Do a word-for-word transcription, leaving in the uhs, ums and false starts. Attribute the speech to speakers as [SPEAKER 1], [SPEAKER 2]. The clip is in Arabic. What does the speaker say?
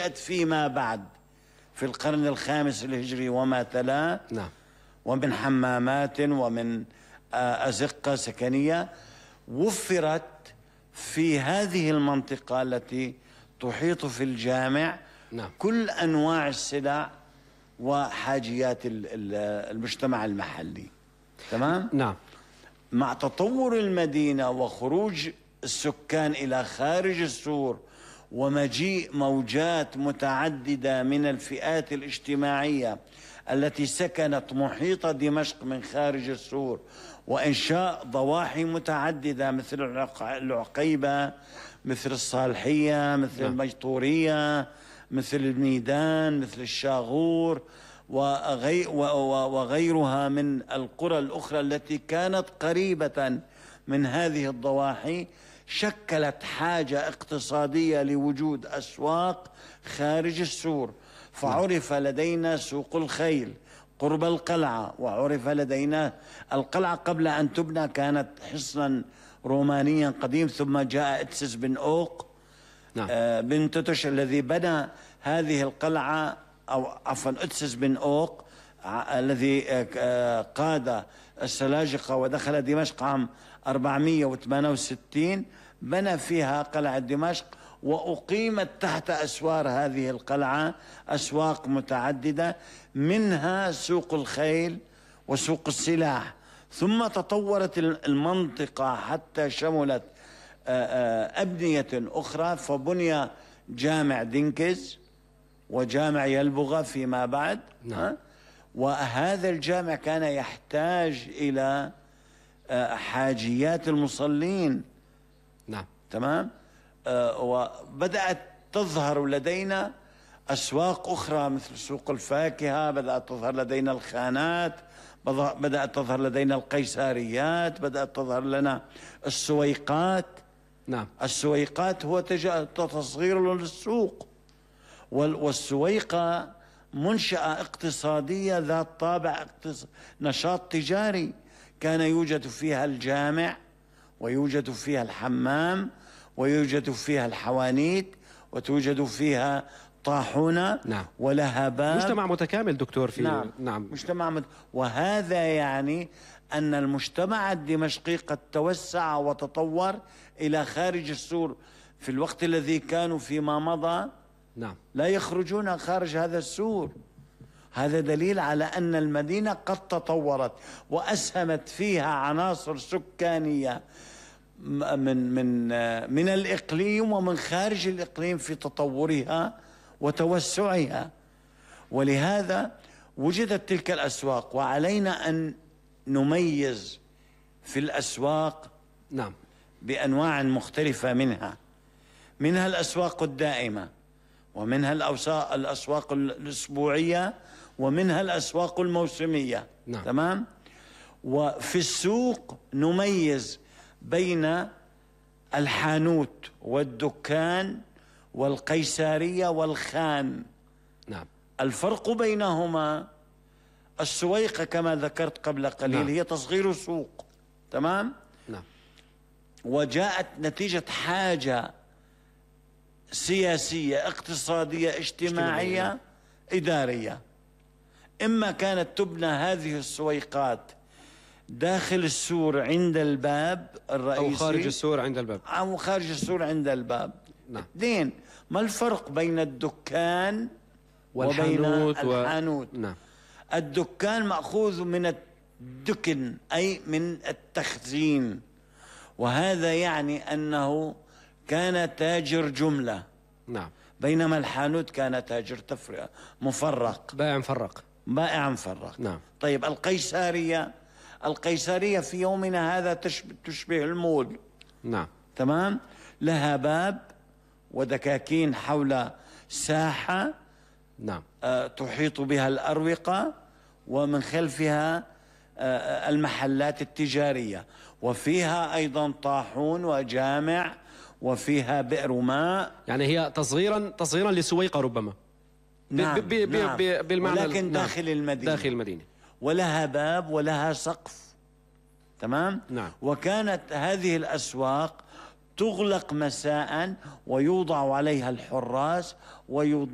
[SPEAKER 1] أنشئت فيما بعد في القرن الخامس الهجري وما تلاه.
[SPEAKER 2] نعم.
[SPEAKER 1] ومن حمامات ومن أزقة سكنية وفرت في هذه المنطقة التي تحيط في الجامع.
[SPEAKER 2] نعم.
[SPEAKER 1] كل أنواع السلع وحاجيات المجتمع المحلي. تمام؟
[SPEAKER 2] نعم.
[SPEAKER 1] مع تطور المدينة وخروج السكان إلى خارج السور ومجيء موجات متعددة من الفئات الاجتماعية التي سكنت محيط دمشق من خارج السور، وإنشاء ضواحي متعددة مثل العقيبة، مثل الصالحية، مثل
[SPEAKER 2] نعم.
[SPEAKER 1] المجطورية، مثل الميدان، مثل الشاغور وغي وغيرها من القرى الأخرى التي كانت قريبة من هذه الضواحي، شكلت حاجة اقتصادية لوجود أسواق خارج السور. فعرف لدينا سوق الخيل قرب القلعة، وعرف لدينا القلعة قبل أن تبنى كانت حصنا رومانيا قديم، ثم جاء إتسس بن أوق
[SPEAKER 2] نعم.
[SPEAKER 1] آه بن توتش الذي بنى هذه القلعة، أو عفوا إتسس بن أوق الذي آه قاد السلاجقة ودخل دمشق عام أربعمئة وثمانية وستين، بنى فيها قلعة دمشق، وأقيمت تحت أسوار هذه القلعة أسواق متعددة، منها سوق الخيل وسوق السلاح. ثم تطورت المنطقة حتى شملت أبنية أخرى، فبني جامع دنكز وجامع يلبغة فيما بعد.
[SPEAKER 2] نعم.
[SPEAKER 1] وهذا الجامع كان يحتاج إلى حاجيات المصلين.
[SPEAKER 2] نعم.
[SPEAKER 1] تمام. آه وبدأت تظهر لدينا أسواق أخرى مثل سوق الفاكهة، بدأت تظهر لدينا الخانات، بدأت تظهر لدينا القيساريات، بدأت تظهر لنا السويقات.
[SPEAKER 2] نعم.
[SPEAKER 1] السويقات هو تصغير للسوق، والسويقة منشأة اقتصادية ذات طابع نشاط تجاري، كان يوجد فيها الجامع ويوجد فيها الحمام ويوجد فيها الحوانيت وتوجد فيها طاحونة.
[SPEAKER 2] نعم.
[SPEAKER 1] ولها باب.
[SPEAKER 2] مجتمع متكامل دكتور في
[SPEAKER 1] نعم.
[SPEAKER 2] نعم.
[SPEAKER 1] مجتمع مت... وهذا يعني أن المجتمع الدمشقي قد توسع وتطور إلى خارج السور في الوقت الذي كانوا فيما مضى
[SPEAKER 2] نعم.
[SPEAKER 1] لا يخرجون خارج هذا السور. هذا دليل على أن المدينة قد تطورت وأسهمت فيها عناصر سكانية من من من الإقليم ومن خارج الإقليم في تطورها وتوسعها. ولهذا وجدت تلك الأسواق، وعلينا أن نميز في الأسواق
[SPEAKER 2] نعم
[SPEAKER 1] بأنواع مختلفة منها منها الأسواق الدائمة، ومنها الأسواق الأسبوعية، ومنها الأسواق الموسمية.
[SPEAKER 2] نعم.
[SPEAKER 1] تمام. وفي السوق نميز بين الحانوت والدكان والقيسارية والخان.
[SPEAKER 2] نعم.
[SPEAKER 1] الفرق بينهما السويقة كما ذكرت قبل قليل. نعم. هي تصغير سوق. تمام.
[SPEAKER 2] نعم.
[SPEAKER 1] وجاءت نتيجة حاجة سياسية اقتصادية اجتماعية
[SPEAKER 2] اجتماعية.
[SPEAKER 1] إدارية. إما كانت تبنى هذه السويقات داخل السور عند الباب الرئيسي،
[SPEAKER 2] أو خارج السور عند الباب،
[SPEAKER 1] أو خارج السور عند الباب.
[SPEAKER 2] نعم.
[SPEAKER 1] اثنين، ما الفرق بين الدكان وبين
[SPEAKER 2] والحانوت
[SPEAKER 1] الحانوت؟
[SPEAKER 2] و... نعم.
[SPEAKER 1] الدكان مأخوذ من الدكن أي من التخزين، وهذا يعني أنه كان تاجر جملة.
[SPEAKER 2] نعم.
[SPEAKER 1] بينما الحانوت كان تاجر تفرقة مفرق،
[SPEAKER 2] بائع مفرق،
[SPEAKER 1] بائع مفرق.
[SPEAKER 2] نعم.
[SPEAKER 1] طيب القيسارية، القيسارية في يومنا هذا تشبه, تشبه المول.
[SPEAKER 2] نعم.
[SPEAKER 1] تمام. لها باب ودكاكين حول ساحة.
[SPEAKER 2] نعم.
[SPEAKER 1] آه تحيط بها الأروقة، ومن خلفها آه المحلات التجارية، وفيها أيضا طاحون وجامع، وفيها بئر ماء.
[SPEAKER 2] يعني هي تصغيرا تصغيرا لسويقة ربما.
[SPEAKER 1] نعم.
[SPEAKER 2] ب ب
[SPEAKER 1] نعم.
[SPEAKER 2] ب بالمعنى
[SPEAKER 1] ولكن داخل
[SPEAKER 2] نعم.
[SPEAKER 1] المدينة.
[SPEAKER 2] داخل المدينة.
[SPEAKER 1] ولها باب ولها سقف. تمام.
[SPEAKER 2] نعم.
[SPEAKER 1] وكانت هذه الأسواق تغلق مساء ويوضع عليها الحراس ويوضع